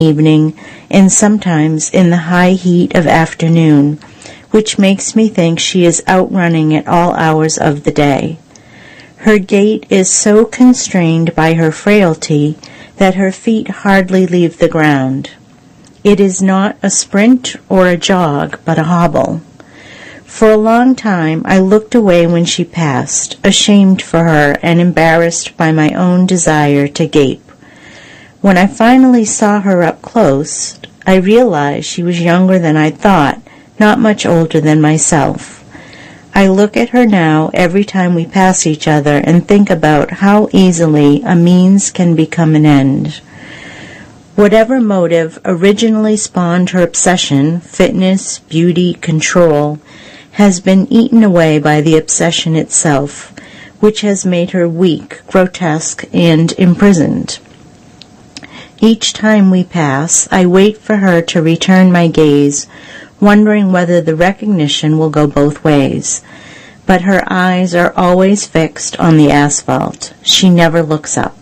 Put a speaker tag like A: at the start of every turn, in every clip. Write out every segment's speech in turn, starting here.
A: evening, and sometimes in the high heat of afternoon, which makes me think she is out running at all hours of the day. Her gait is so constrained by her frailty that her feet hardly leave the ground. It is not a sprint or a jog, but a hobble. For a long time I looked away when she passed, ashamed for her and embarrassed by my own desire to gape. When I finally saw her up close, I realized she was younger than I thought, not much older than myself. I look at her now every time we pass each other and think about how easily a means can become an end. Whatever motive originally spawned her obsession, fitness, beauty, control, has been eaten away by the obsession itself, which has made her weak, grotesque, and imprisoned. Each time we pass, I wait for her to return my gaze, wondering whether the recognition will go both ways. But her eyes are always fixed on the asphalt. She never looks up.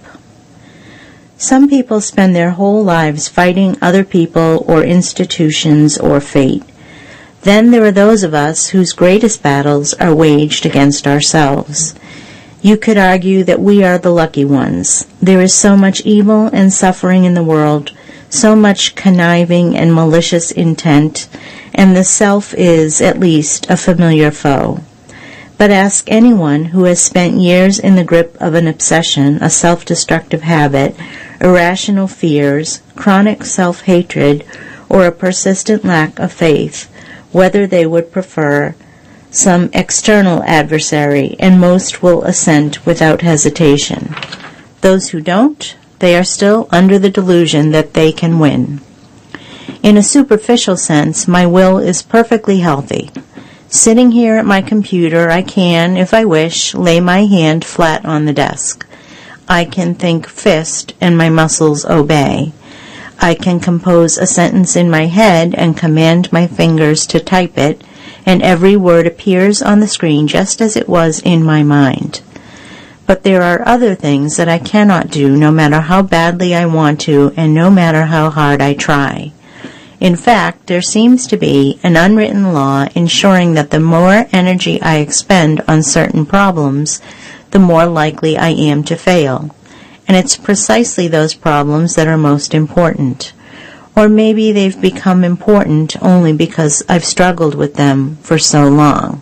A: Some people spend their whole lives fighting other people or institutions or fate. Then there are those of us whose greatest battles are waged against ourselves. You could argue that we are the lucky ones. There is so much evil and suffering in the world, so much conniving and malicious intent, and the self is, at least, a familiar foe. But ask anyone who has spent years in the grip of an obsession, a self-destructive habit, irrational fears, chronic self-hatred, or a persistent lack of faith, whether they would prefer some external adversary, and most will assent without hesitation. Those who don't, they are still under the delusion that they can win. In a superficial sense, my will is perfectly healthy. Sitting here at my computer, I can, if I wish, lay my hand flat on the desk. I can think fist, and my muscles obey. I can compose a sentence in my head and command my fingers to type it, and every word appears on the screen just as it was in my mind. But there are other things that I cannot do no matter how badly I want to and no matter how hard I try. In fact, there seems to be an unwritten law ensuring that the more energy I expend on certain problems, the more likely I am to fail. And it's precisely those problems that are most important. Or maybe they've become important only because I've struggled with them for so long.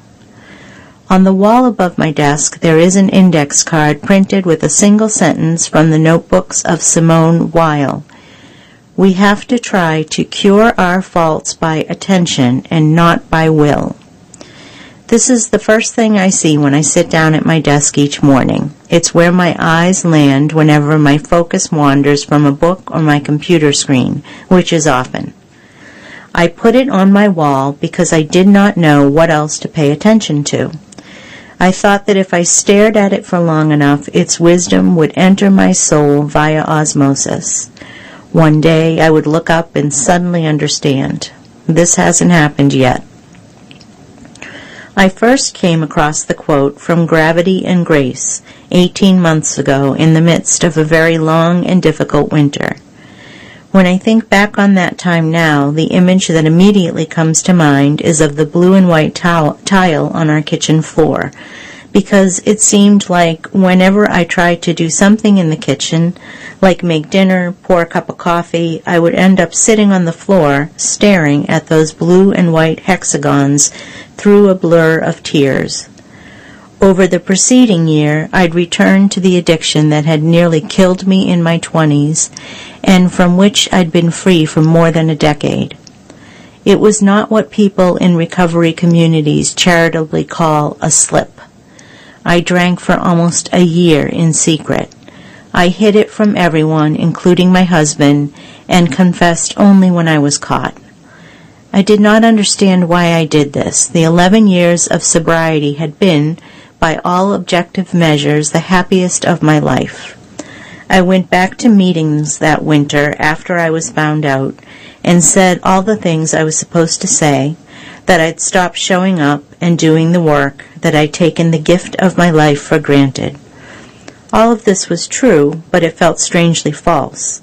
A: On the wall above my desk there is an index card printed with a single sentence from the notebooks of Simone Weil. We have to try to cure our faults by attention and not by will. This is the first thing I see when I sit down at my desk each morning. It's where my eyes land whenever my focus wanders from a book or my computer screen, which is often. I put it on my wall because I did not know what else to pay attention to. I thought that if I stared at it for long enough, its wisdom would enter my soul via osmosis. One day I would look up and suddenly understand. This hasn't happened yet. I first came across the quote from Gravity and Grace 18 months ago in the midst of a very long and difficult winter. When I think back on that time now, the image that immediately comes to mind is of the blue and white tile on our kitchen floor, because it seemed like whenever I tried to do something in the kitchen, like make dinner, pour a cup of coffee, I would end up sitting on the floor staring at those blue and white hexagons through a blur of tears. Over the preceding year, I'd returned to the addiction that had nearly killed me in my 20s, and from which I'd been free for more than a decade. It was not what people in recovery communities charitably call a slip. I drank for almost a year in secret. I hid it from everyone, including my husband, and confessed only when I was caught. I did not understand why I did this. The 11 years of sobriety had been, by all objective measures, the happiest of my life. I went back to meetings that winter after I was found out and said all the things I was supposed to say, that I'd stopped showing up and doing the work, that I'd taken the gift of my life for granted. All of this was true, but it felt strangely false.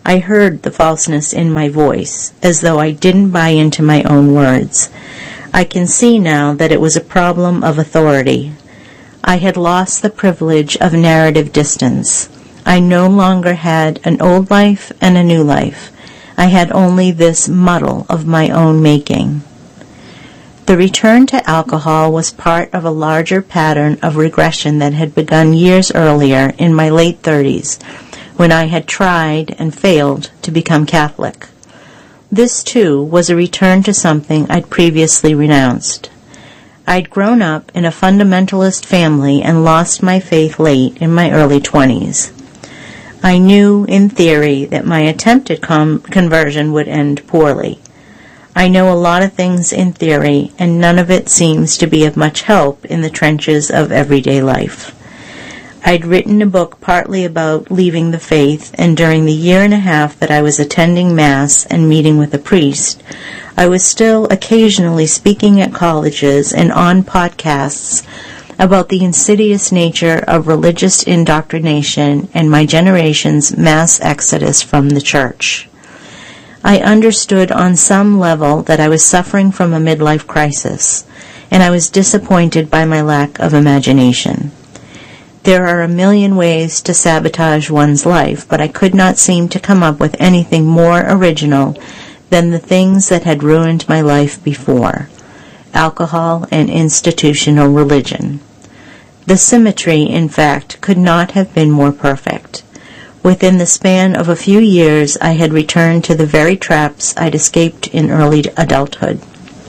A: I heard the falseness in my voice, as though I didn't buy into my own words. I can see now that it was a problem of authority. I had lost the privilege of narrative distance. I no longer had an old life and a new life. I had only this muddle of my own making. The return to alcohol was part of a larger pattern of regression that had begun years earlier in my late 30s, when I had tried and failed to become Catholic. This, too, was a return to something I'd previously renounced. I'd grown up in a fundamentalist family and lost my faith late in my early 20s. I knew, in theory, that my attempted conversion would end poorly. I know a lot of things in theory, and none of it seems to be of much help in the trenches of everyday life. I'd written a book partly about leaving the faith, and during the year and a half that I was attending Mass and meeting with a priest, I was still occasionally speaking at colleges and on podcasts about the insidious nature of religious indoctrination and my generation's mass exodus from the Church. I understood on some level that I was suffering from a midlife crisis, and I was disappointed by my lack of imagination. There are a million ways to sabotage one's life, but I could not seem to come up with anything more original than the things that had ruined my life before: alcohol and institutional religion. The symmetry, in fact, could not have been more perfect. Within the span of a few years, I had returned to the very traps I'd escaped in early adulthood.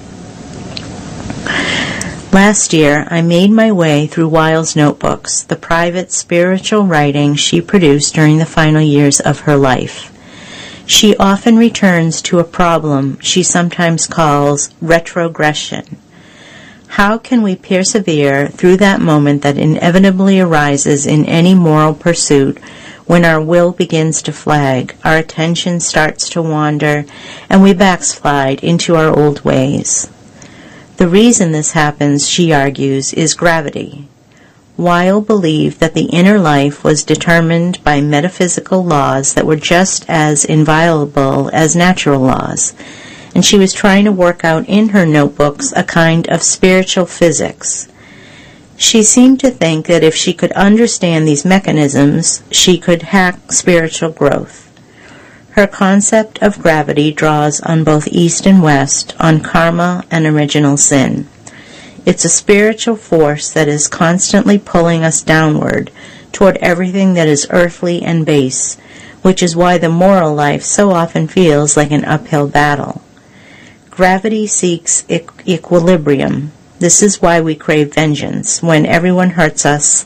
A: Last year, I made my way through Weil's notebooks, the private spiritual writing she produced during the final years of her life. She often returns to a problem she sometimes calls retrogression. How can we persevere through that moment that inevitably arises in any moral pursuit when our will begins to flag, our attention starts to wander, and we backslide into our old ways? The reason this happens, she argues, is gravity. Weil believed that the inner life was determined by metaphysical laws that were just as inviolable as natural laws, and she was trying to work out in her notebooks a kind of spiritual physics. She seemed to think that if she could understand these mechanisms, she could hack spiritual growth. Her concept of gravity draws on both East and West, on karma and original sin. It's a spiritual force that is constantly pulling us downward toward everything that is earthly and base, which is why the moral life so often feels like an uphill battle. Gravity seeks equilibrium. This is why we crave vengeance. When someone hurts us,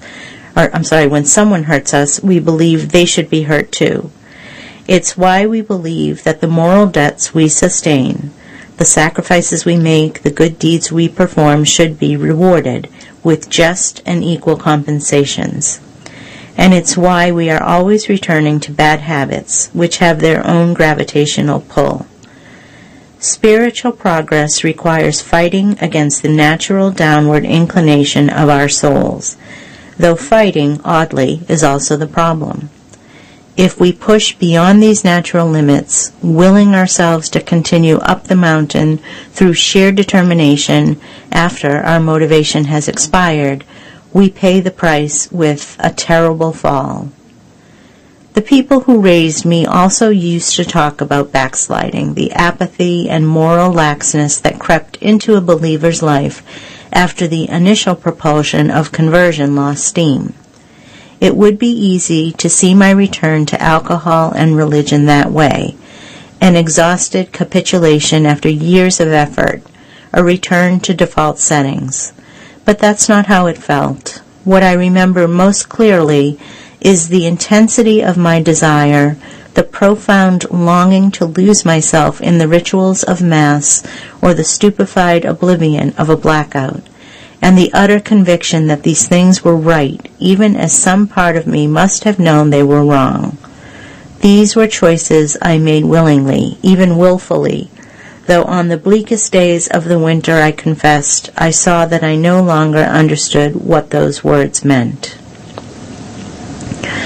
A: we believe they should be hurt too. It's why we believe that the moral debts we sustain, the sacrifices we make, the good deeds we perform should be rewarded with just and equal compensations. And it's why we are always returning to bad habits, which have their own gravitational pull. Spiritual progress requires fighting against the natural downward inclination of our souls, though fighting, oddly, is also the problem. If we push beyond these natural limits, willing ourselves to continue up the mountain through sheer determination after our motivation has expired, we pay the price with a terrible fall. The people who raised me also used to talk about backsliding, the apathy and moral laxness that crept into a believer's life after the initial propulsion of conversion lost steam. It would be easy to see my return to alcohol and religion that way, an exhausted capitulation after years of effort, a return to default settings. But that's not how it felt. What I remember most clearly is the intensity of my desire, the profound longing to lose myself in the rituals of Mass or the stupefied oblivion of a blackout, and the utter conviction that these things were right, even as some part of me must have known they were wrong. These were choices I made willingly, even willfully, though on the bleakest days of the winter, I confessed, I saw that I no longer understood what those words meant.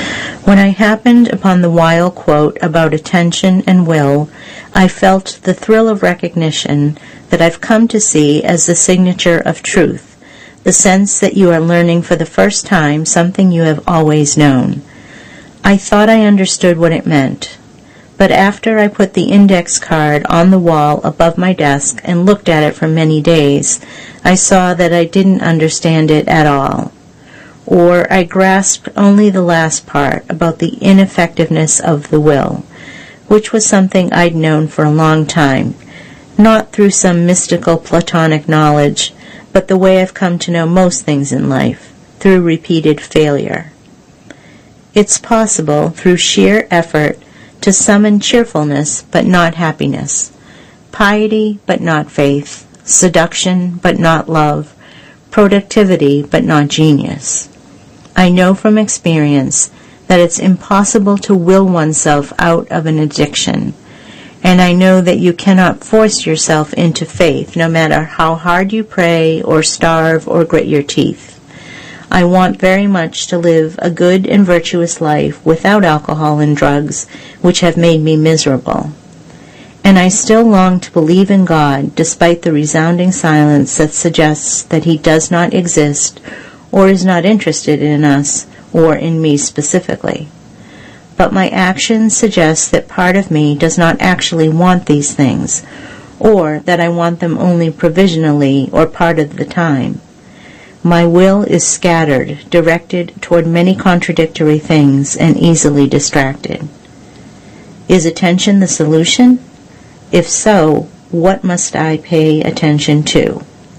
A: When I happened upon the Weil quote about attention and will, I felt the thrill of recognition that I've come to see as the signature of truth, the sense that you are learning for the first time something you have always known. I thought I understood what it meant, but after I put the index card on the wall above my desk and looked at it for many days, I saw that I didn't understand it at all. Or I grasped only the last part about the ineffectiveness of the will, which was something I'd known for a long time, not through some mystical Platonic knowledge, but the way I've come to know most things in life, through repeated failure. It's possible, through sheer effort, to summon cheerfulness but not happiness, piety but not faith, seduction but not love, productivity but not genius. I know from experience that it's impossible to will oneself out of an addiction, and I know that you cannot force yourself into faith no matter how hard you pray or starve or grit your teeth. I want very much to live a good and virtuous life without alcohol and drugs, which have made me miserable. And I still long to believe in God despite the resounding silence that suggests that He does not exist or is not interested in us or in me specifically. But my actions suggest that part of me does not actually want these things, or that I want them only provisionally or part of the time. My will is scattered, directed toward many contradictory things, and easily distracted. Is attention the solution? If so, what must I pay attention to?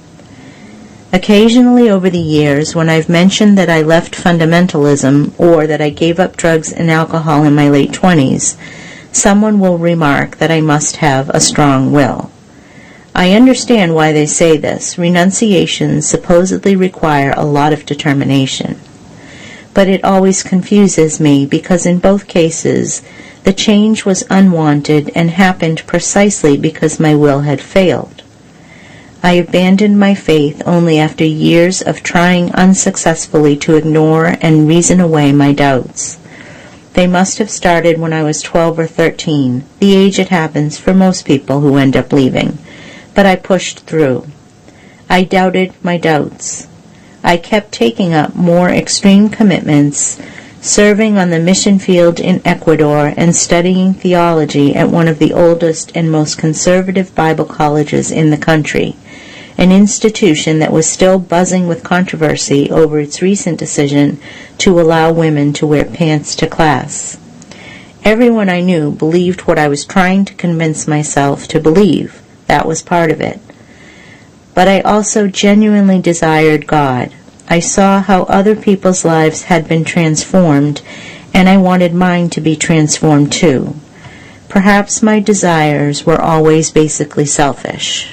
A: Occasionally over the years, when I've mentioned that I left fundamentalism or that I gave up drugs and alcohol in my late 20s, someone will remark that I must have a strong will. I understand why they say this. Renunciations supposedly require a lot of determination. But it always confuses me because in both cases, the change was unwanted and happened precisely because my will had failed. I abandoned my faith only after years of trying unsuccessfully to ignore and reason away my doubts. They must have started when I was 12 or 13, the age it happens for most people who end up leaving. But I pushed through. I doubted my doubts. I kept taking up more extreme commitments, serving on the mission field in Ecuador and studying theology at one of the oldest and most conservative Bible colleges in the country, an institution that was still buzzing with controversy over its recent decision to allow women to wear pants to class. Everyone I knew believed what I was trying to convince myself to believe. That was part of it. But I also genuinely desired God. I saw how other people's lives had been transformed, and I wanted mine to be transformed too. Perhaps my desires were always basically selfish.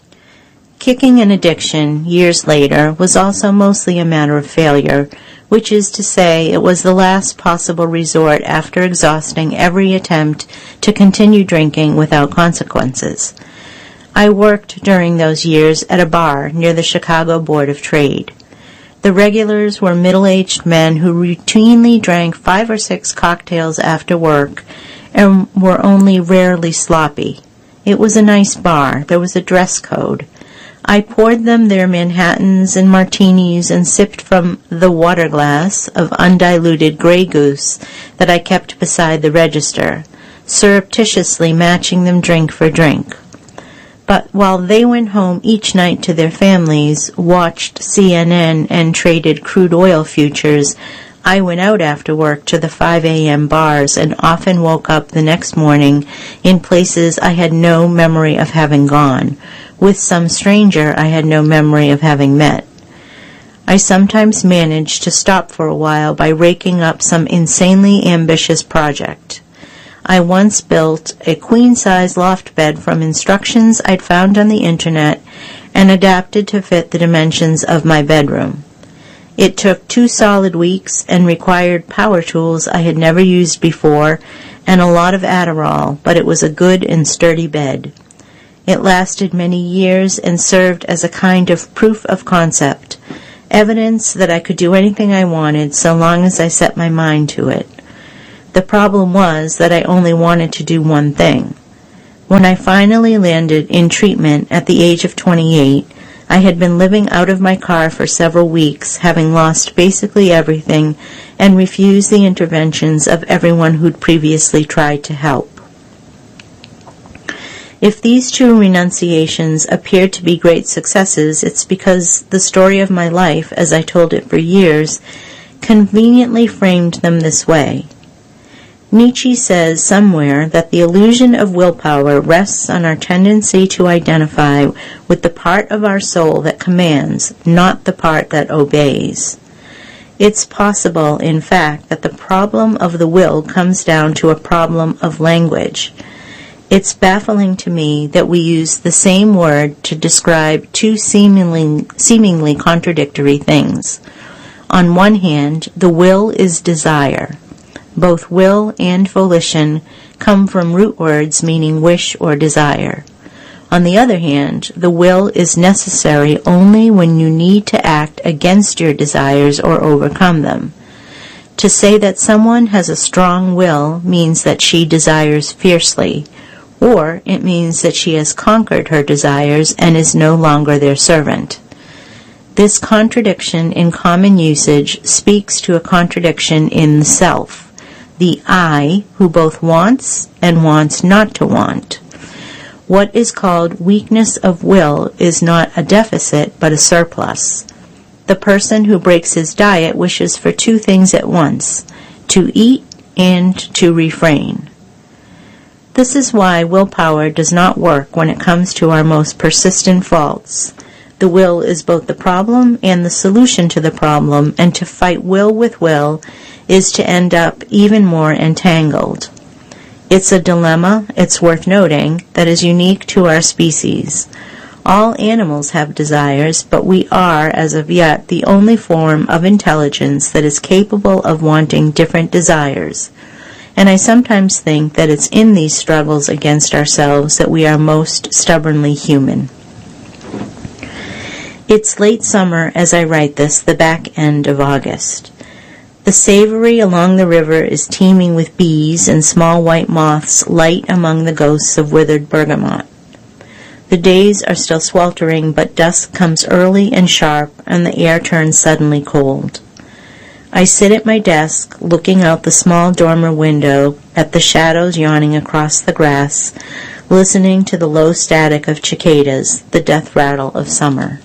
A: Kicking an addiction, years later, was also mostly a matter of failure, which is to say it was the last possible resort after exhausting every attempt to continue drinking without consequences. I worked during those years at a bar near the Chicago Board of Trade. The regulars were middle-aged men who routinely drank 5 or 6 cocktails after work and were only rarely sloppy. It was a nice bar. There was a dress code. I poured them their Manhattans and martinis and sipped from the water glass of undiluted Grey Goose that I kept beside the register, surreptitiously matching them drink for drink. But while they went home each night to their families, watched CNN, and traded crude oil futures, I went out after work to the 5 a.m. bars and often woke up the next morning in places I had no memory of having gone, with some stranger I had no memory of having met. I sometimes managed to stop for a while by raking up some insanely ambitious project. I once built a queen-size loft bed from instructions I'd found on the internet and adapted to fit the dimensions of my bedroom. It took 2 solid weeks and required power tools I had never used before and a lot of Adderall, but it was a good and sturdy bed. It lasted many years and served as a kind of proof of concept, evidence that I could do anything I wanted so long as I set my mind to it. The problem was that I only wanted to do one thing. When I finally landed in treatment at the age of 28, I had been living out of my car for several weeks, having lost basically everything and refused the interventions of everyone who'd previously tried to help. If these two renunciations appeared to be great successes, it's because the story of my life, as I told it for years, conveniently framed them this way. Nietzsche says somewhere that the illusion of willpower rests on our tendency to identify with the part of our soul that commands, not the part that obeys. It's possible, in fact, that the problem of the will comes down to a problem of language. It's baffling to me that we use the same word to describe two seemingly contradictory things. On one hand, the will is desire. Both will and volition come from root words meaning wish or desire. On the other hand, the will is necessary only when you need to act against your desires or overcome them. To say that someone has a strong will means that she desires fiercely, or it means that she has conquered her desires and is no longer their servant. This contradiction in common usage speaks to a contradiction in the self, the I, who both wants and wants not to want. What is called weakness of will is not a deficit but a surplus. The person who breaks his diet wishes for two things at once, to eat and to refrain. This is why willpower does not work when it comes to our most persistent faults. The will is both the problem and the solution to the problem, and to fight will with will is to end up even more entangled. It's a dilemma, it's worth noting, that is unique to our species. All animals have desires, but we are, as of yet, the only form of intelligence that is capable of wanting different desires. And I sometimes think that it's in these struggles against ourselves that we are most stubbornly human. It's late summer as I write this, the back end of August. The savory along the river is teeming with bees, and small white moths light among the ghosts of withered bergamot. The days are still sweltering, but dusk comes early and sharp, and the air turns suddenly cold. I sit at my desk, looking out the small dormer window at the shadows yawning across the grass, listening to the low static of cicadas, the death rattle of summer.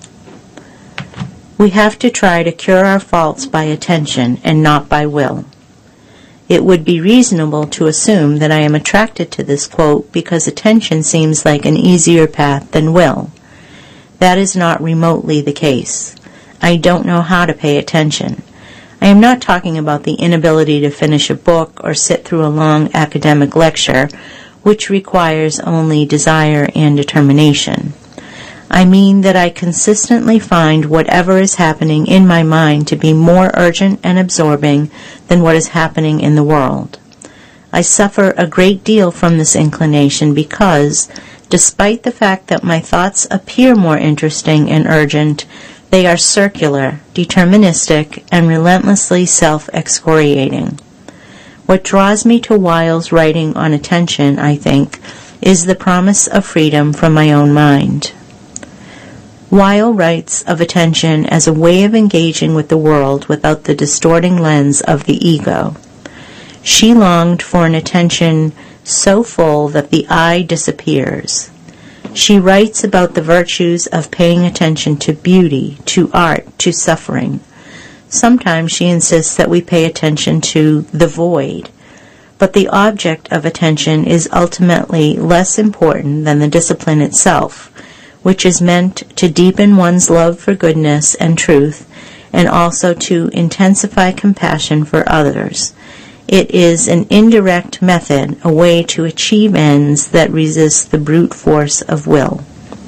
A: We have to try to cure our faults by attention and not by will. It would be reasonable to assume that I am attracted to this quote because attention seems like an easier path than will. That is not remotely the case. I don't know how to pay attention. I am not talking about the inability to finish a book or sit through a long academic lecture, which requires only desire and determination. I mean that I consistently find whatever is happening in my mind to be more urgent and absorbing than what is happening in the world. I suffer a great deal from this inclination because, despite the fact that my thoughts appear more interesting and urgent, they are circular, deterministic, and relentlessly self-excoriating. What draws me to Weil's writing on attention, I think, is the promise of freedom from my own mind. Weil writes of attention as a way of engaging with the world without the distorting lens of the ego. She longed for an attention so full that the I disappears. She writes about the virtues of paying attention to beauty, to art, to suffering. Sometimes she insists that we pay attention to the void, but the object of attention is ultimately less important than the discipline itself, which is meant to deepen one's love for goodness and truth, and also to intensify compassion for others. It is an indirect method, a way to achieve ends that resist the brute force of will.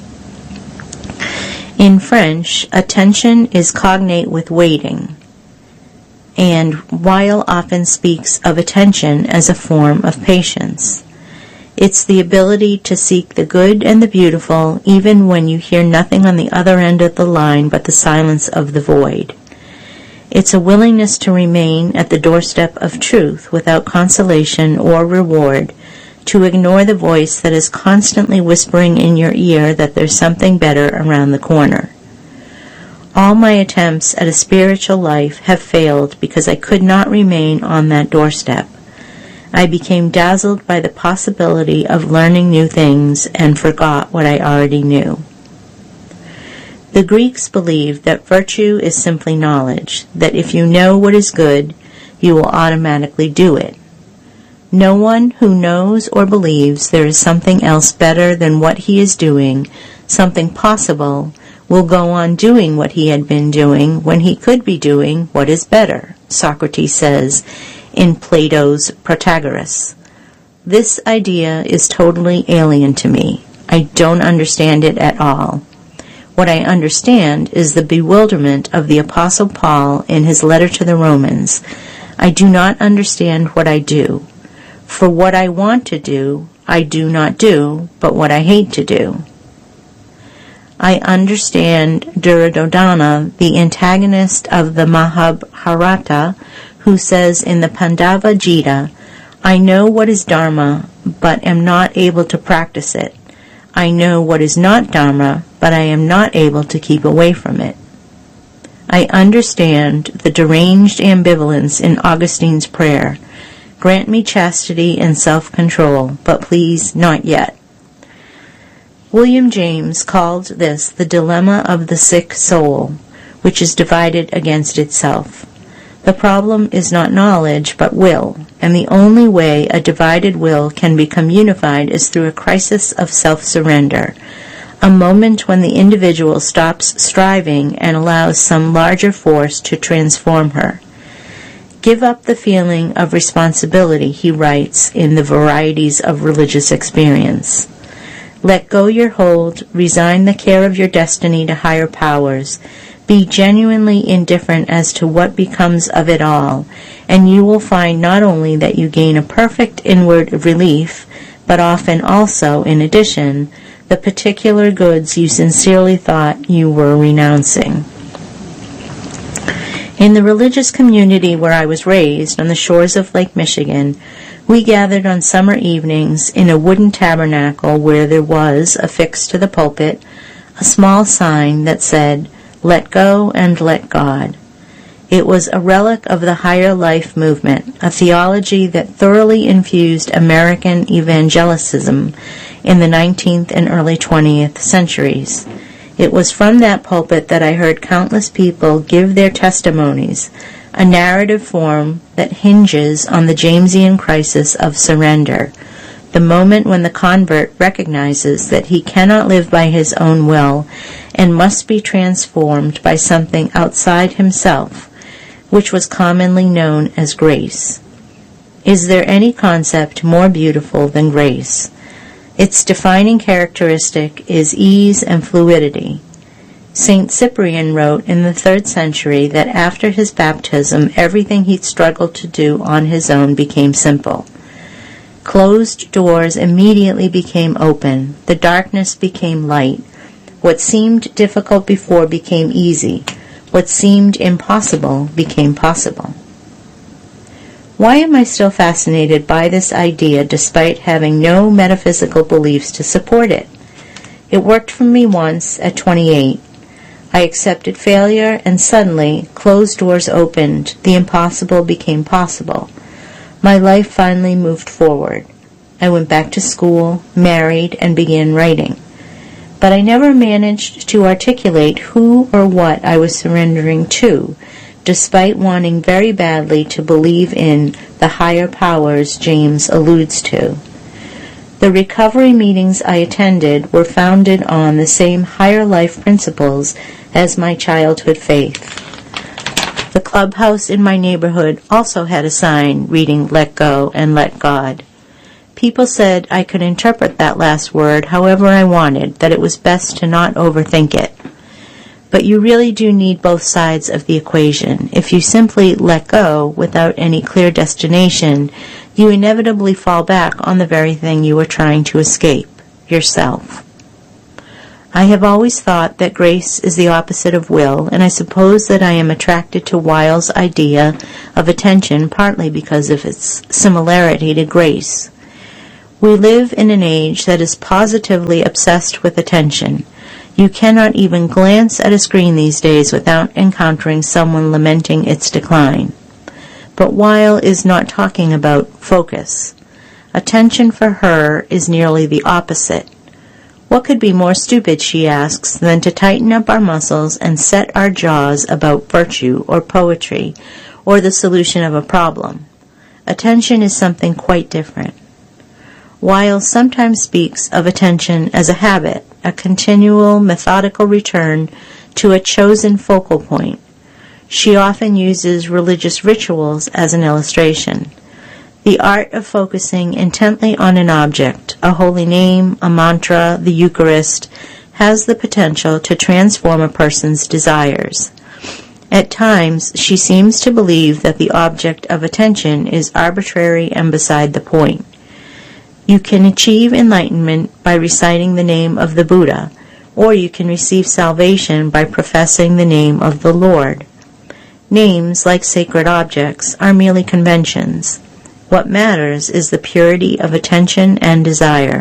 A: In French, attention is cognate with waiting, and Weil often speaks of attention as a form of patience. It's the ability to seek the good and the beautiful even when you hear nothing on the other end of the line but the silence of the void. It's a willingness to remain at the doorstep of truth without consolation or reward, to ignore the voice that is constantly whispering in your ear that there's something better around the corner. All my attempts at a spiritual life have failed because I could not remain on that doorstep. I became dazzled by the possibility of learning new things and forgot what I already knew. The Greeks believed that virtue is simply knowledge, that if you know what is good, you will automatically do it. No one who knows or believes there is something else better than what he is doing, something possible, will go on doing what he had been doing when he could be doing what is better, Socrates says in Plato's Protagoras. This idea is totally alien to me. I don't understand it at all. What I understand is the bewilderment of the Apostle Paul in his letter to the Romans. I do not understand what I do. For what I want to do, I do not do, but what I hate to do. I understand Duryodhana, the antagonist of the Mahabharata, who says in the Pandava Gita, I know what is Dharma, but am not able to practice it. I know what is not Dharma, but I am not able to keep away from it. I understand the deranged ambivalence in Augustine's prayer. Grant me chastity and self-control, but please not yet. William James called this the dilemma of the sick soul, which is divided against itself. The problem is not knowledge, but will, and the only way a divided will can become unified is through a crisis of self-surrender, a moment when the individual stops striving and allows some larger force to transform her. Give up the feeling of responsibility, he writes in The Varieties of Religious Experience. Let go your hold, resign the care of your destiny to higher powers, be genuinely indifferent as to what becomes of it all, and you will find not only that you gain a perfect inward relief, but often also, in addition, the particular goods you sincerely thought you were renouncing. In the religious community where I was raised, on the shores of Lake Michigan, we gathered on summer evenings in a wooden tabernacle where there was, affixed to the pulpit, a small sign that said, Let go and let God. It was a relic of the higher life movement, a theology that thoroughly infused American evangelicism in the 19th and early 20th centuries. It was from that pulpit that I heard countless people give their testimonies, a narrative form that hinges on the Jamesian crisis of surrender, the moment when the convert recognizes that he cannot live by his own will and must be transformed by something outside himself, which was commonly known as grace. Is there any concept more beautiful than grace? Its defining characteristic is ease and fluidity. St. Cyprian wrote in the 3rd century that after his baptism, everything he'd struggled to do on his own became simple. Closed doors immediately became open. The darkness became light. What seemed difficult before became easy. What seemed impossible became possible. Why am I still fascinated by this idea despite having no metaphysical beliefs to support it? It worked for me once at 28. I accepted failure, and suddenly, closed doors opened. The impossible became possible. My life finally moved forward. I went back to school, married, and began writing. But I never managed to articulate who or what I was surrendering to, despite wanting very badly to believe in the higher powers James alludes to. The recovery meetings I attended were founded on the same higher life principles as my childhood faith. The clubhouse in my neighborhood also had a sign reading, Let go and let God. People said I could interpret that last word however I wanted, that it was best to not overthink it. But you really do need both sides of the equation. If you simply let go without any clear destination, you inevitably fall back on the very thing you were trying to escape, yourself. I have always thought that grace is the opposite of will, and I suppose that I am attracted to Weil's idea of attention partly because of its similarity to grace. We live in an age that is positively obsessed with attention. You cannot even glance at a screen these days without encountering someone lamenting its decline. But Weil is not talking about focus. Attention for her is nearly the opposite. What could be more stupid, she asks, than to tighten up our muscles and set our jaws about virtue or poetry or the solution of a problem? Attention is something quite different. Weil sometimes speaks of attention as a habit, a continual, methodical return to a chosen focal point. She often uses religious rituals as an illustration. The art of focusing intently on an object, a holy name, a mantra, the Eucharist, has the potential to transform a person's desires. At times, she seems to believe that the object of attention is arbitrary and beside the point. You can achieve enlightenment by reciting the name of the Buddha, or you can receive salvation by professing the name of the Lord. Names, like sacred objects, are merely conventions. What matters is the purity of attention and desire.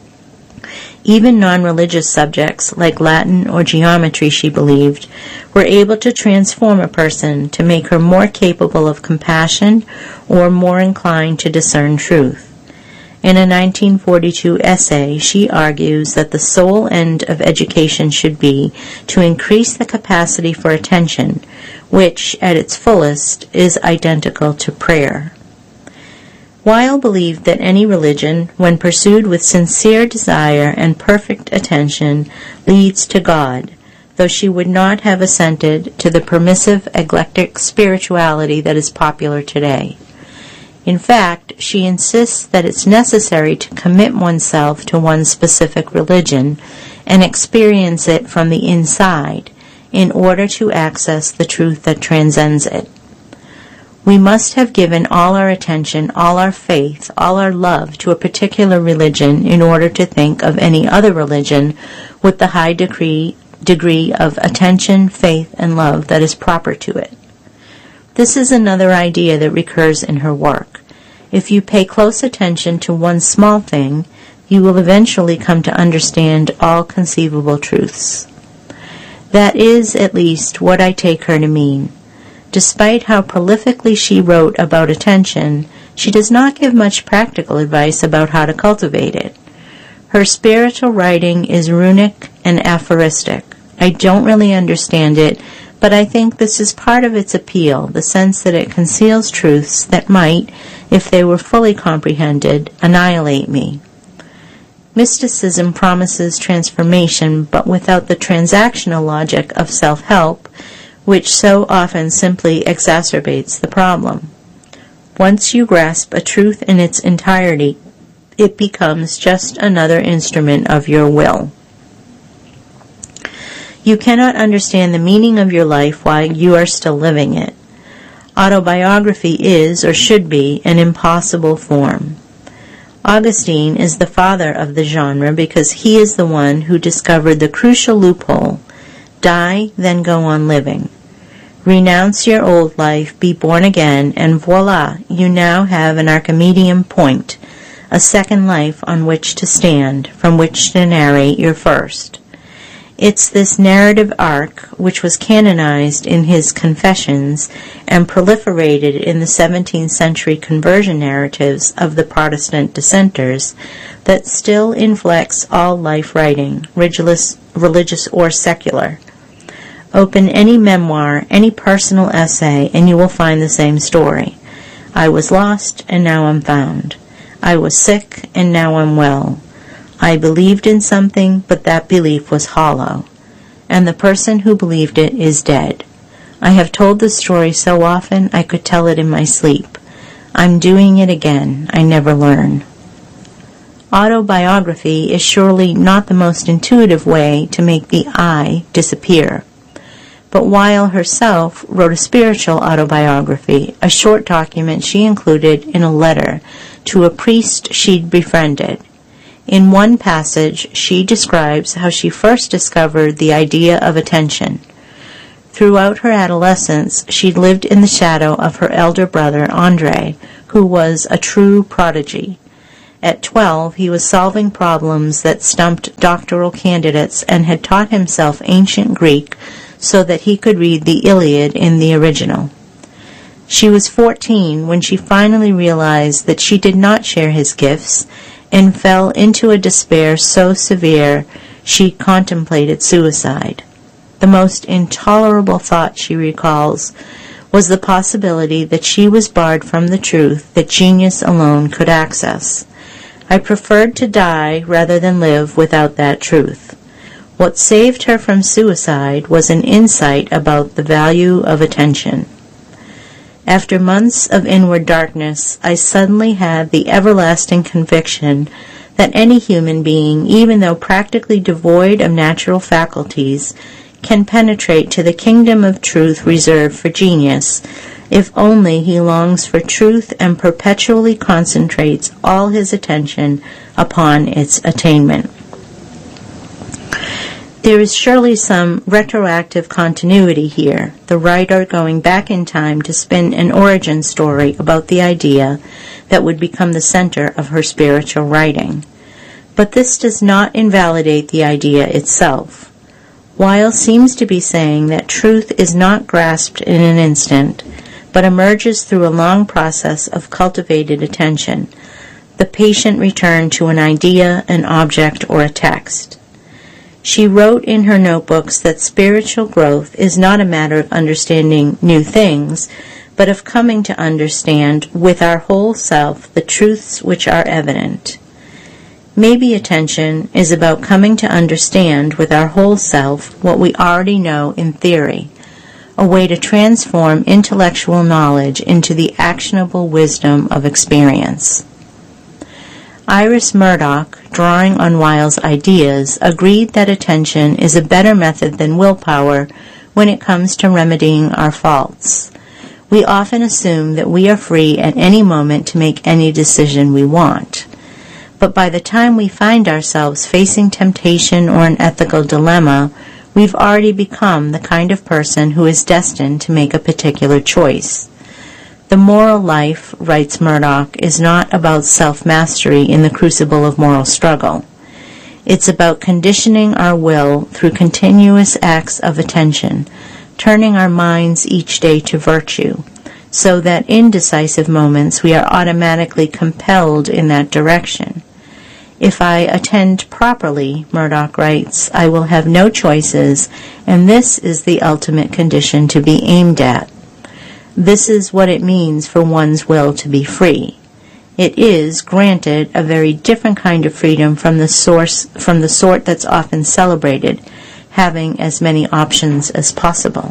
A: Even non-religious subjects, like Latin or geometry, she believed, were able to transform a person to make her more capable of compassion or more inclined to discern truth. In a 1942 essay, she argues that the sole end of education should be to increase the capacity for attention, which, at its fullest, is identical to prayer. Weil believed that any religion, when pursued with sincere desire and perfect attention, leads to God, though she would not have assented to the permissive, eclectic spirituality that is popular today. In fact, she insists that it's necessary to commit oneself to one specific religion and experience it from the inside in order to access the truth that transcends it. We must have given all our attention, all our faith, all our love to a particular religion in order to think of any other religion with the high degree of attention, faith, and love that is proper to it. This is another idea that recurs in her work. If you pay close attention to one small thing, you will eventually come to understand all conceivable truths. That is, at least, what I take her to mean. Despite how prolifically she wrote about attention, she does not give much practical advice about how to cultivate it. Her spiritual writing is runic and aphoristic. I don't really understand it, but I think this is part of its appeal, the sense that it conceals truths that might, if they were fully comprehended, annihilate me. Mysticism promises transformation, but without the transactional logic of self-help, which so often simply exacerbates the problem. Once you grasp a truth in its entirety, it becomes just another instrument of your will. You cannot understand the meaning of your life while you are still living it. Autobiography is, or should be, an impossible form. Augustine is the father of the genre because he is the one who discovered the crucial loophole: die, then go on living. Renounce your old life, be born again, and voila, you now have an Archimedean point, a second life on which to stand, from which to narrate your first. It's this narrative arc, which was canonized in his Confessions and proliferated in the 17th century conversion narratives of the Protestant dissenters, that still inflects all life writing, religious or secular. Open any memoir, any personal essay, and you will find the same story. I was lost, and now I'm found. I was sick, and now I'm well. I believed in something, but that belief was hollow. And the person who believed it is dead. I have told this story so often I could tell it in my sleep. I'm doing it again. I never learn. Autobiography is surely not the most intuitive way to make the I disappear. But Weil herself wrote a spiritual autobiography, a short document she included in a letter to a priest she'd befriended. In one passage, she describes how she first discovered the idea of attention. Throughout her adolescence, she lived in the shadow of her elder brother, Andre, who was a true prodigy. At 12, he was solving problems that stumped doctoral candidates and had taught himself ancient Greek so that he could read the Iliad in the original. She was 14 when she finally realized that she did not share his gifts and fell into a despair so severe she contemplated suicide. The most intolerable thought, she recalls, was the possibility that she was barred from the truth that genius alone could access. I preferred to die rather than live without that truth. What saved her from suicide was an insight about the value of attention. After months of inward darkness, I suddenly had the everlasting conviction that any human being, even though practically devoid of natural faculties, can penetrate to the kingdom of truth reserved for genius, if only he longs for truth and perpetually concentrates all his attention upon its attainment. There is surely some retroactive continuity here, the writer going back in time to spin an origin story about the idea that would become the center of her spiritual writing. But this does not invalidate the idea itself. Weil seems to be saying that truth is not grasped in an instant, but emerges through a long process of cultivated attention, the patient return to an idea, an object, or a text. She wrote in her notebooks that spiritual growth is not a matter of understanding new things, but of coming to understand with our whole self the truths which are evident. Maybe attention is about coming to understand with our whole self what we already know in theory, a way to transform intellectual knowledge into the actionable wisdom of experience. Iris Murdoch, drawing on Weil's ideas, agreed that attention is a better method than willpower when it comes to remedying our faults. We often assume that we are free at any moment to make any decision we want. But by the time we find ourselves facing temptation or an ethical dilemma, we've already become the kind of person who is destined to make a particular choice. The moral life, writes Murdoch, is not about self-mastery in the crucible of moral struggle. It's about conditioning our will through continuous acts of attention, turning our minds each day to virtue, so that in decisive moments we are automatically compelled in that direction. If I attend properly, Murdoch writes, I will have no choices, and this is the ultimate condition to be aimed at. This is what it means for one's will to be free. It is, granted, a very different kind of freedom from the sort that's often celebrated, having as many options as possible.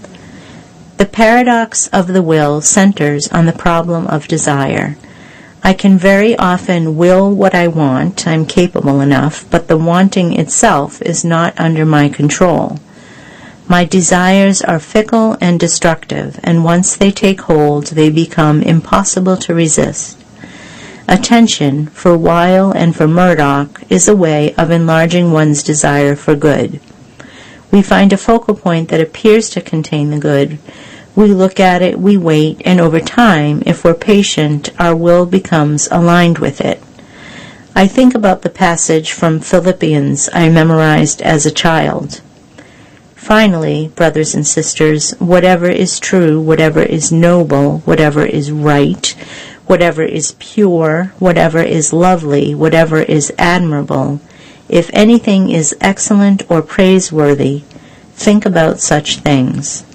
A: The paradox of the will centers on the problem of desire. I can very often will what I want, I'm capable enough, but the wanting itself is not under my control. My desires are fickle and destructive, and once they take hold, they become impossible to resist. Attention, for Weil and for Murdoch, is a way of enlarging one's desire for good. We find a focal point that appears to contain the good. We look at it, we wait, and over time, if we're patient, our will becomes aligned with it. I think about the passage from Philippians I memorized as a child. Finally, brothers and sisters, whatever is true, whatever is noble, whatever is right, whatever is pure, whatever is lovely, whatever is admirable, if anything is excellent or praiseworthy, think about such things.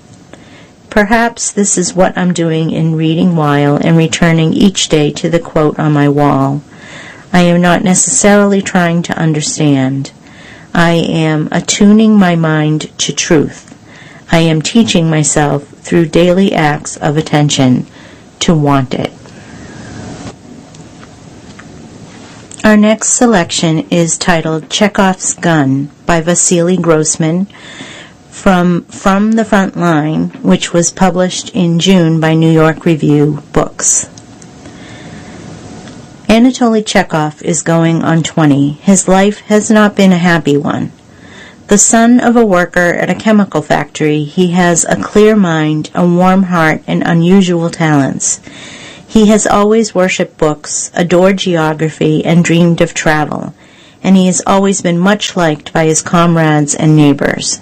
A: Perhaps this is what I'm doing in reading Weil and returning each day to the quote on my wall. I am not necessarily trying to understand. I am attuning my mind to truth. I am teaching myself through daily acts of attention to want it. Our next selection is titled Chekhov's Gun by Vasily Grossman, from the Front Line, which was published in June by New York Review Books. Anatoly Chekhov is going on 20. His life has not been a happy one. The son of a worker at a chemical factory, he has a clear mind, a warm heart, and unusual talents. He has always worshipped books, adored geography, and dreamed of travel, and he has always been much liked by his comrades and neighbors.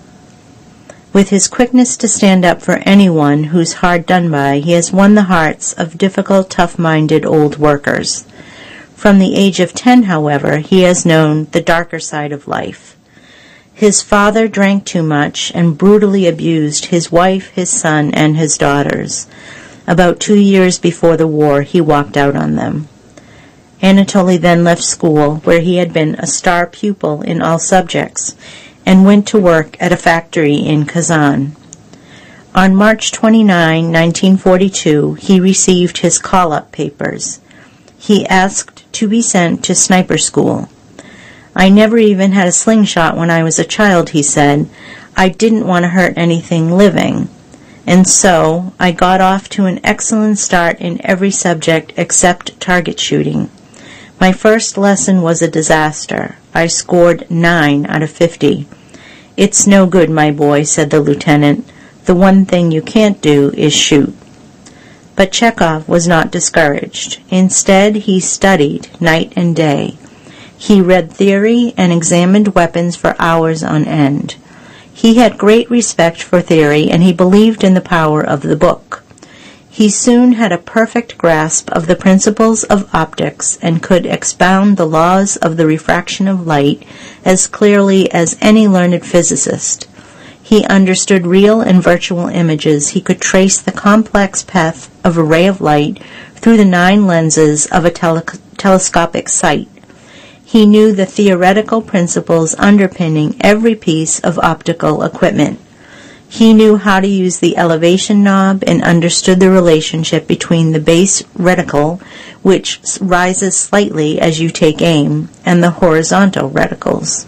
A: With his quickness to stand up for anyone who's hard done by, he has won the hearts of difficult, tough-minded old workers. From the age of 10, however, he has known the darker side of life. His father drank too much and brutally abused his wife, his son, and his daughters. About 2 years before the war, he walked out on them. Anatoly then left school, where he had been a star pupil in all subjects, and went to work at a factory in Kazan. On March 29, 1942, he received his call-up papers. He asked to be sent to sniper school. "I never even had a slingshot when I was a child," he said. "I didn't want to hurt anything living. And so I got off to an excellent start in every subject except target shooting. My first lesson was a disaster. I scored 9 out of 50. "It's no good, my boy," said the lieutenant. "The one thing you can't do is shoot." But Chekhov was not discouraged. Instead, he studied night and day. He read theory and examined weapons for hours on end. He had great respect for theory, and he believed in the power of the book. He soon had a perfect grasp of the principles of optics and could expound the laws of the refraction of light as clearly as any learned physicist. He understood real and virtual images. He could trace the complex path of a ray of light through the 9 lenses of a telescopic sight. He knew the theoretical principles underpinning every piece of optical equipment. He knew how to use the elevation knob and understood the relationship between the base reticle, which rises slightly as you take aim, and the horizontal reticles.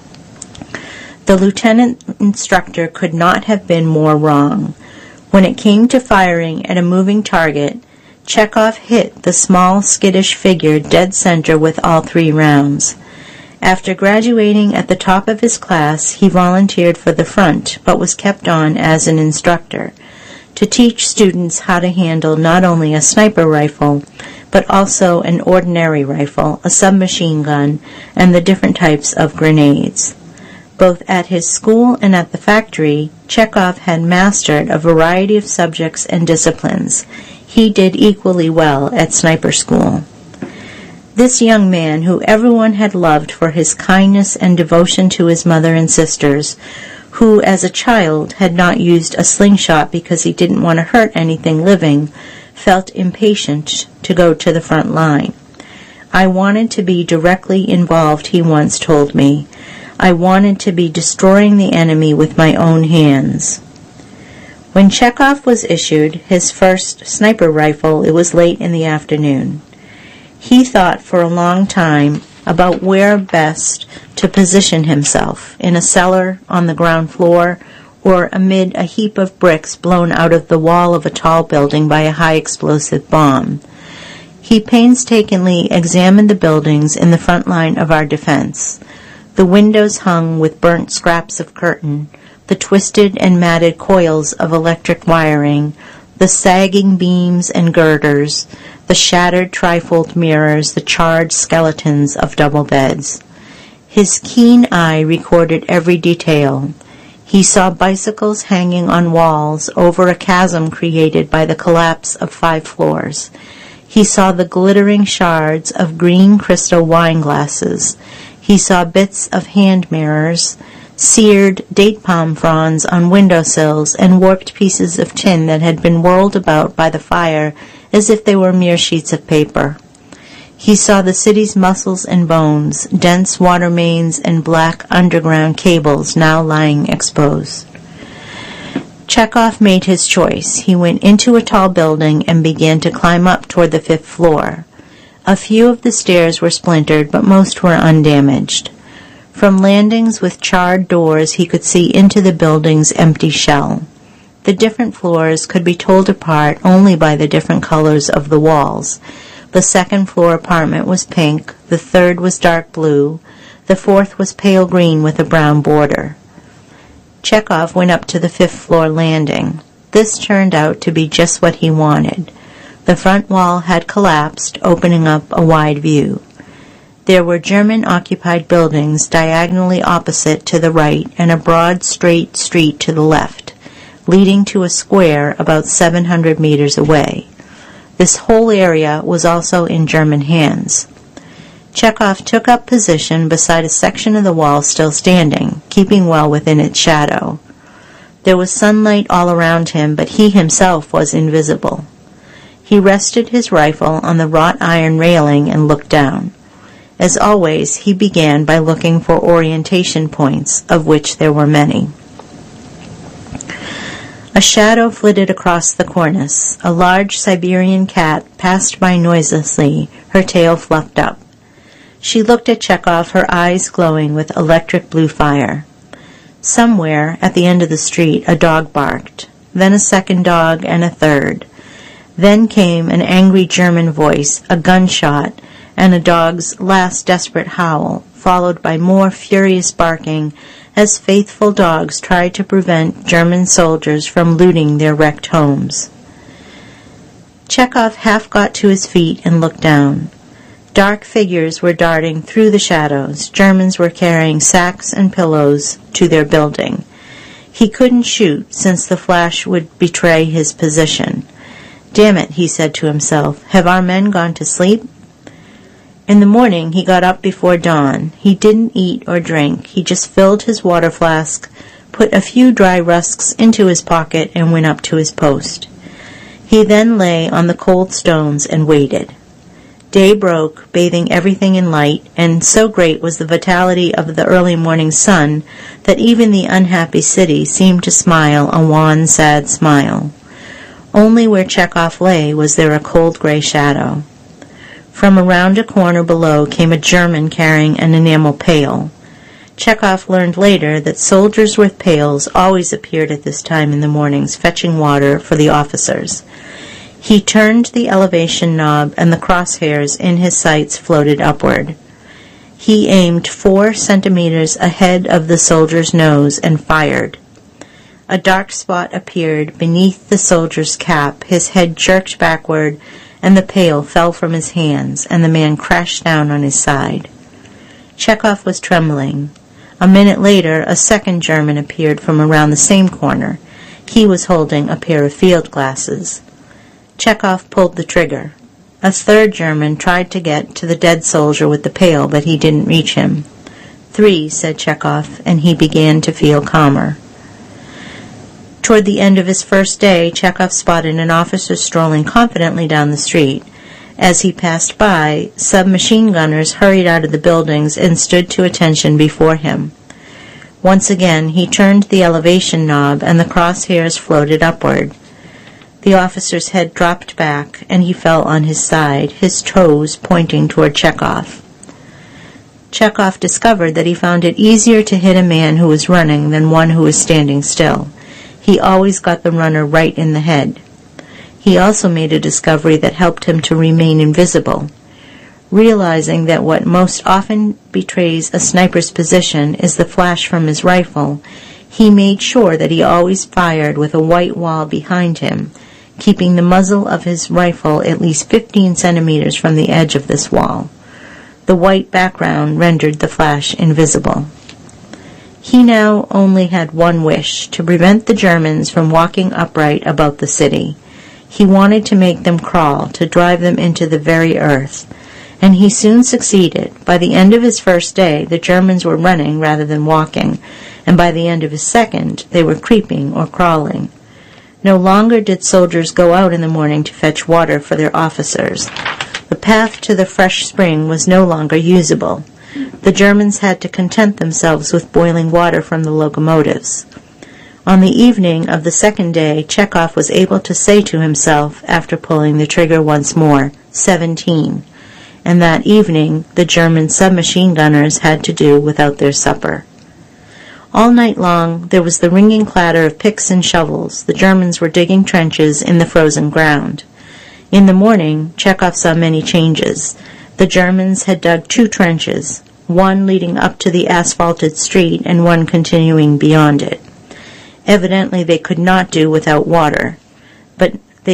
A: The lieutenant instructor could not have been more wrong. When it came to firing at a moving target, Chekhov hit the small, skittish figure dead center with all 3 rounds. After graduating at the top of his class, he volunteered for the front, but was kept on as an instructor to teach students how to handle not only a sniper rifle, but also an ordinary rifle, a submachine gun, and the different types of grenades. Both at his school and at the factory, Chekhov had mastered a variety of subjects and disciplines. He did equally well at sniper school. This young man, who everyone had loved for his kindness and devotion to his mother and sisters, who as a child had not used a slingshot because he didn't want to hurt anything living, felt impatient to go to the front line. "I wanted to be directly involved," he once told me. "I wanted to be destroying the enemy with my own hands." When Chekhov was issued his first sniper rifle, it was late in the afternoon. He thought for a long time about where best to position himself, in a cellar, on the ground floor, or amid a heap of bricks blown out of the wall of a tall building by a high-explosive bomb. He painstakingly examined the buildings in the front line of our defense. The windows hung with burnt scraps of curtain, the twisted and matted coils of electric wiring, the sagging beams and girders, the shattered trifold mirrors, the charred skeletons of double beds. His keen eye recorded every detail. He saw bicycles hanging on walls over a chasm created by the collapse of 5 floors. He saw the glittering shards of green crystal wine glasses. He saw bits of hand mirrors, seared date palm fronds on windowsills, and warped pieces of tin that had been whirled about by the fire as if they were mere sheets of paper. He saw the city's muscles and bones, dense water mains and black underground cables now lying exposed. Chekhov made his choice. He went into a tall building and began to climb up toward the 5th floor. A few of the stairs were splintered, but most were undamaged. From landings with charred doors, he could see into the building's empty shell. The different floors could be told apart only by the different colors of the walls, The second-floor apartment was pink, the third was dark blue, the fourth was pale green with a brown border. Chekhov went up to the fifth-floor landing. This turned out to be just what he wanted. The front wall had collapsed, opening up a wide view. There were German-occupied buildings diagonally opposite to the right and a broad, straight street to the left, leading to a square about 700 meters away. This whole area was also in German hands. Chekhov took up position beside a section of the wall still standing, keeping well within its shadow. There was sunlight all around him, but he himself was invisible. He rested his rifle on the wrought iron railing and looked down. As always, he began by looking for orientation points, of which there were many. A shadow flitted across the cornice. A large Siberian cat passed by noiselessly, her tail fluffed up. She looked at Chekhov, her eyes glowing with electric blue fire. Somewhere, at the end of the street, a dog barked, then a second dog and a third. Then came an angry German voice, a gunshot, and a dog's last desperate howl, followed by more furious barking as faithful dogs tried to prevent German soldiers from looting their wrecked homes. Chekhov half got to his feet and looked down. Dark figures were darting through the shadows. Germans were carrying sacks and pillows to their building. He couldn't shoot, since the flash would betray his position. "Damn it," he said to himself, "have our men gone to sleep?" In the morning, he got up before dawn. He didn't eat or drink. He just filled his water flask, put a few dry rusks into his pocket, and went up to his post. He then lay on the cold stones and waited. Day broke, bathing everything in light, and so great was the vitality of the early morning sun that even the unhappy city seemed to smile a wan, sad smile. Only where Chekhov lay was there a cold gray shadow. From around a corner below came a German carrying an enamel pail. Chekhov learned later that soldiers with pails always appeared at this time in the mornings, fetching water for the officers. He turned the elevation knob, and the crosshairs in his sights floated upward. He aimed 4 centimeters ahead of the soldier's nose and fired. A dark spot appeared beneath the soldier's cap. His head jerked backward, and the pail fell from his hands, and the man crashed down on his side. Chekhov was trembling. A minute later, a second German appeared from around the same corner. He was holding a pair of field glasses. Chekhov pulled the trigger. A third German tried to get to the dead soldier with the pail, but he didn't reach him. 3, said Chekhov, and he began to feel calmer. Toward the end of his first day, Chekhov spotted an officer strolling confidently down the street. As he passed by, submachine gunners hurried out of the buildings and stood to attention before him. Once again, he turned the elevation knob, and the crosshairs floated upward. The officer's head dropped back, and he fell on his side, his toes pointing toward Chekhov. Chekhov discovered that he found it easier to hit a man who was running than one who was standing still. He always got the runner right in the head. He also made a discovery that helped him to remain invisible. Realizing that what most often betrays a sniper's position is the flash from his rifle, he made sure that he always fired with a white wall behind him, keeping the muzzle of his rifle at least 15 centimeters from the edge of this wall. The white background rendered the flash invisible. He now only had one wish, to prevent the Germans from walking upright about the city. He wanted to make them crawl, to drive them into the very earth. And he soon succeeded. By the end of his first day, the Germans were running rather than walking, and by the end of his second, they were creeping or crawling. No longer did soldiers go out in the morning to fetch water for their officers. The path to the fresh spring was no longer usable. The Germans had to content themselves with boiling water from the locomotives. On the evening of the second day, Chekhov was able to say to himself, after pulling the trigger once more, 17. And that evening, the German submachine gunners had to do without their supper. All night long, there was the ringing clatter of picks and shovels. The Germans were digging trenches in the frozen ground. In the morning, Chekhov saw many changes. The Germans had dug 2 trenches, one leading up to the asphalted street and one continuing beyond it. Evidently they could do without water, but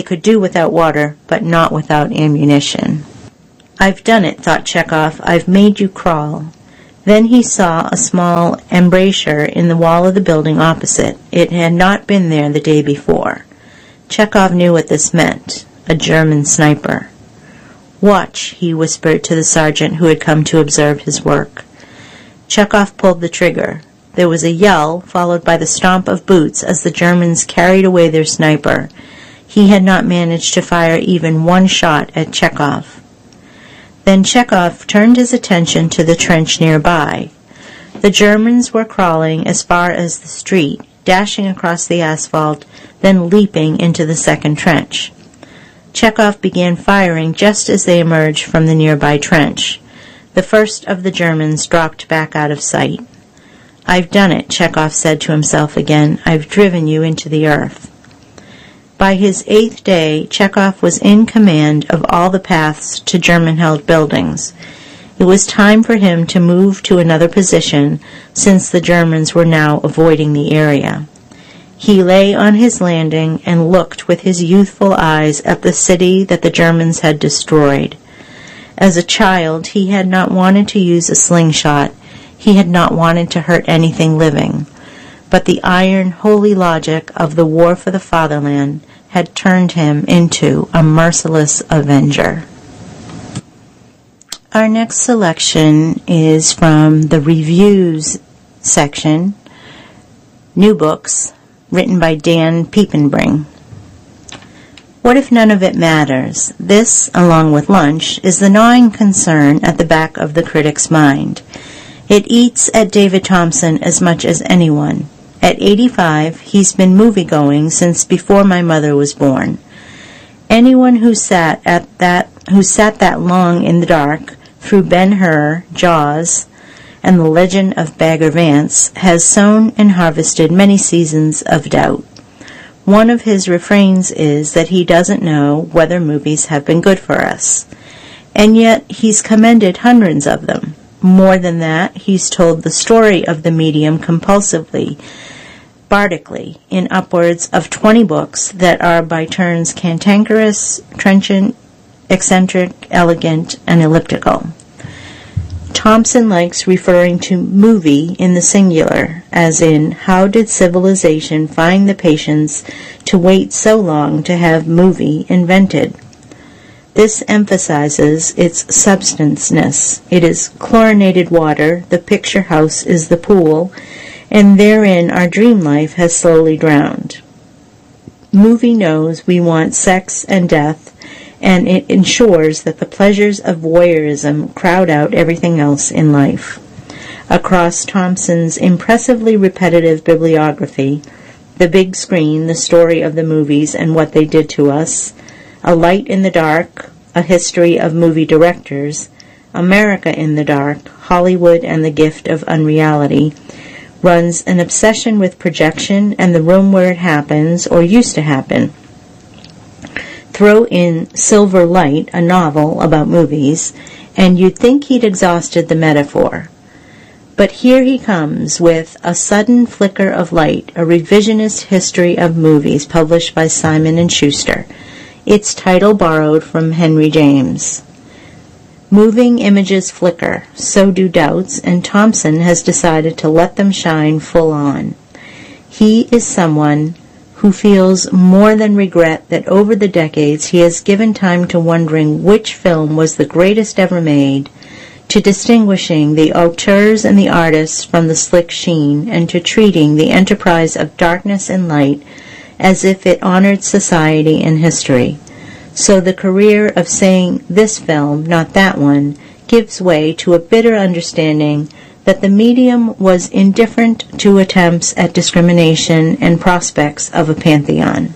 A: not without ammunition. "I've done it," thought Chekhov. "I've made you crawl." Then he saw a small embrasure in the wall of the building opposite. It had not been there the day before. Chekhov knew what this meant. A German sniper. "Watch," he whispered to the sergeant who had come to observe his work. Chekhov pulled the trigger. There was a yell, followed by the stomp of boots as the Germans carried away their sniper. He had not managed to fire even one shot at Chekhov. Then Chekhov turned his attention to the trench nearby. The Germans were crawling as far as the street, dashing across the asphalt, then leaping into the second trench. Chekhov began firing just as they emerged from the nearby trench. The first of the Germans dropped back out of sight. "I've done it," Chekhov said to himself again. "I've driven you into the earth." By his 8th day, Chekhov was in command of all the paths to German-held buildings. It was time for him to move to another position, since the Germans were now avoiding the area. He lay on his landing and looked with his youthful eyes at the city that the Germans had destroyed. As a child, he had not wanted to use a slingshot. He had not wanted to hurt anything living. But the iron, holy logic of the war for the fatherland had turned him into a merciless avenger. Our next selection is from the reviews section, New Books, written by Dan Piepenbring. What if none of it matters? This, along with lunch, is the gnawing concern at the back of the critic's mind. It eats at David Thomson as much as anyone. At 85, he's been movie-going since before my mother was born. Anyone who sat that long in the dark through Ben-Hur, Jaws, and The Legend of Bagger Vance has sown and harvested many seasons of doubt. One of his refrains is that he doesn't know whether movies have been good for us. And yet he's commended hundreds of them. More than that, he's told the story of the medium compulsively, bardically, in upwards of 20 books that are by turns cantankerous, trenchant, eccentric, elegant, and elliptical. Thomson likes referring to movie in the singular, as in, how did civilization find the patience to wait so long to have movie invented? This emphasizes its substanceness. It is chlorinated water, the picture house is the pool, and therein our dream life has slowly drowned. Movie knows we want sex and death, and it ensures that the pleasures of voyeurism crowd out everything else in life. Across Thomson's impressively repetitive bibliography, The Big Screen, the story of the movies and what they did to us, A Light in the Dark, a history of movie directors, America in the Dark, Hollywood and the Gift of Unreality, runs an obsession with projection and the room where it happens or used to happen. Throw in Silver Light, a novel about movies, and you'd think he'd exhausted the metaphor. But here he comes with A Sudden Flicker of Light, a revisionist history of movies published by Simon & Schuster. Its title borrowed from Henry James. Moving images flicker, so do doubts, and Thomson has decided to let them shine full on. He is someone who feels more than regret that over the decades he has given time to wondering which film was the greatest ever made, to distinguishing the auteurs and the artists from the slick sheen, and to treating the enterprise of darkness and light as if it honored society and history. So the career of saying this film, not that one, gives way to a bitter understanding that the medium was indifferent to attempts at discrimination and prospects of a pantheon.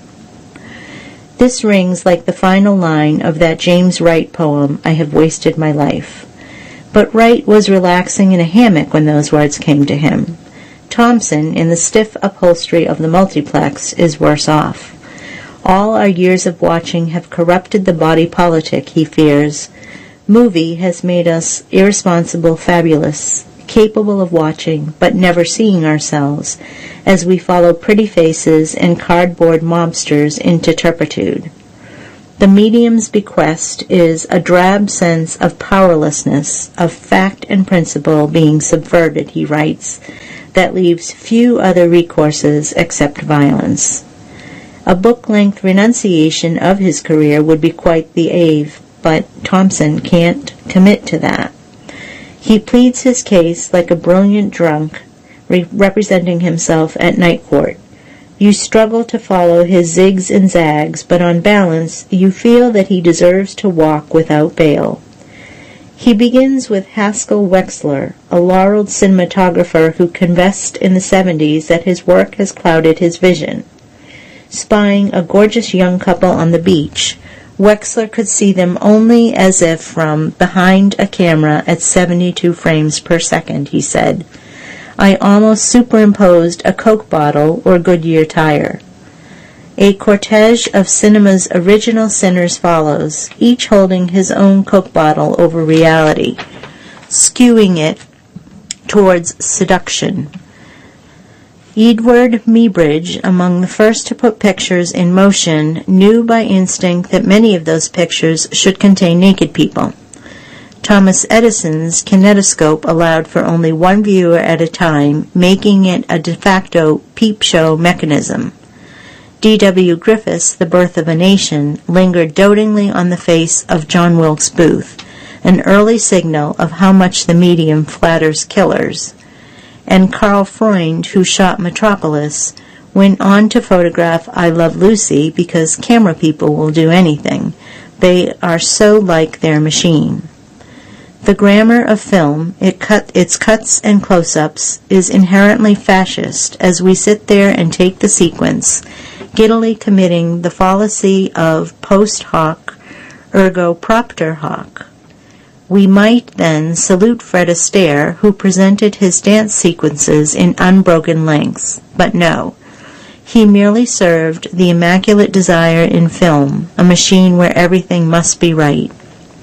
A: This rings like the final line of that James Wright poem, I Have Wasted My Life. But Wright was relaxing in a hammock when those words came to him. Thomson, in the stiff upholstery of the multiplex, is worse off. All our years of watching have corrupted the body politic, he fears. Movie has made us irresponsible fabulists, capable of watching but never seeing ourselves, as we follow pretty faces and cardboard mobsters into turpitude. The medium's bequest is a drab sense of powerlessness, of fact and principle being subverted, he writes, that leaves few other recourses except violence. A book-length renunciation of his career would be quite the ave, but Thompson can't commit to that. He pleads his case like a brilliant drunk, representing himself at night court. You struggle to follow his zigs and zags, but on balance you feel that he deserves to walk without bail. He begins with Haskell Wexler, a laureled cinematographer who confessed in the 70s that his work has clouded his vision. Spying a gorgeous young couple on the beach, Wexler could see them only as if from behind a camera at 72 frames per second, he said. I almost superimposed a Coke bottle or Goodyear tire. A cortege of cinema's original sinners follows, each holding his own Coke bottle over reality, skewing it towards seduction. Edward Muybridge, among the first to put pictures in motion, knew by instinct that many of those pictures should contain naked people. Thomas Edison's kinetoscope allowed for only one viewer at a time, making it a de facto peep show mechanism. D.W. Griffith's The Birth of a Nation lingered dotingly on the face of John Wilkes Booth, an early signal of how much the medium flatters killers. And Carl Freund, who shot Metropolis, went on to photograph I Love Lucy because camera people will do anything. They are so like their machine. The grammar of film, its cuts and close-ups, is inherently fascist as we sit there and take the sequence, giddily committing the fallacy of post hoc, ergo propter hoc. We might then salute Fred Astaire, who presented his dance sequences in unbroken lengths, but no. He merely served the immaculate desire in film, a machine where everything must be right.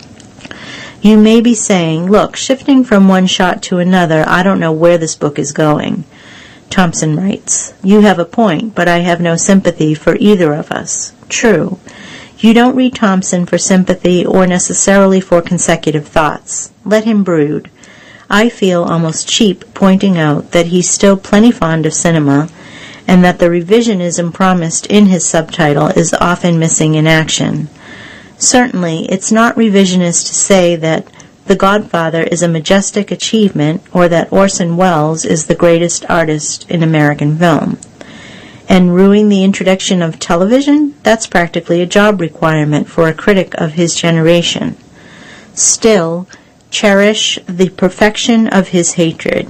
A: You may be saying, look, shifting from one shot to another, I don't know where this book is going. Thompson writes, you have a point, but I have no sympathy for either of us. True. You don't read Thompson for sympathy or necessarily for consecutive thoughts. Let him brood. I feel almost cheap pointing out that he's still plenty fond of cinema, and that the revisionism promised in his subtitle is often missing in action. Certainly, it's not revisionist to say that The Godfather is a majestic achievement or that Orson Welles is the greatest artist in American film. And ruining the introduction of television, that's practically a job requirement for a critic of his generation. Still, cherish the perfection of his hatred.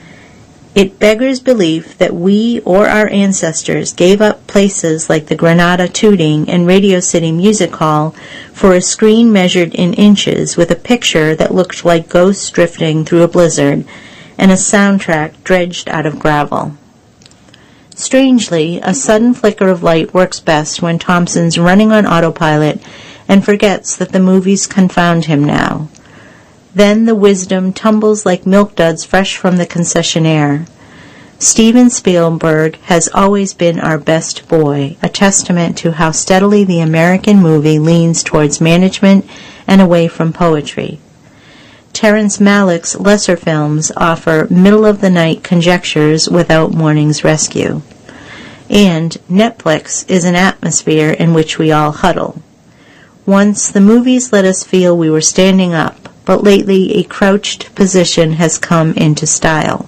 A: It beggars belief that we or our ancestors gave up places like the Granada Tooting and Radio City Music Hall for a screen measured in inches with a picture that looked like ghosts drifting through a blizzard and a soundtrack dredged out of gravel. Strangely, a sudden flicker of light works best when Thompson's running on autopilot and forgets that the movies confound him now. Then the wisdom tumbles like milk duds fresh from the concessionaire. Steven Spielberg has always been our best boy, a testament to how steadily the American movie leans towards management and away from poetry. Terrence Malick's lesser films offer middle-of-the-night conjectures without morning's rescue. And Netflix is an atmosphere in which we all huddle. Once the movies let us feel we were standing up, but lately a crouched position has come into style.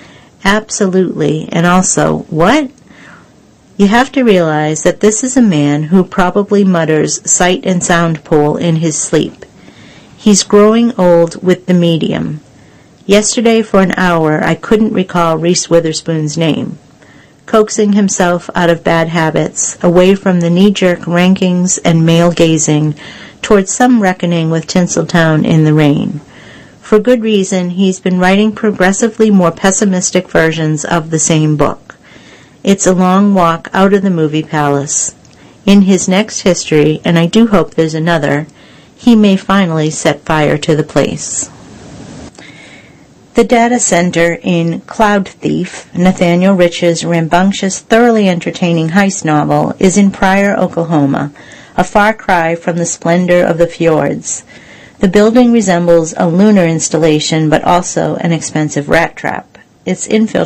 A: Absolutely, and also, what? You have to realize that this is a man who probably mutters sight and sound pool in his sleep. He's growing old with the medium. Yesterday for an hour I couldn't recall Reese Witherspoon's name. Coaxing himself out of bad habits, away from the knee-jerk rankings and male-gazing, towards some reckoning with Tinseltown in the rain. For good reason, he's been writing progressively more pessimistic versions of the same book. It's a long walk out of the movie palace. In his next history, and I do hope there's another, he may finally set fire to the place. The data center in Cloud Thief, Nathaniel Rich's rambunctious, thoroughly entertaining heist novel, is in Pryor, Oklahoma, a far cry from the splendor of the fjords. The building resembles a lunar installation, but also an expensive rat trap. Its infill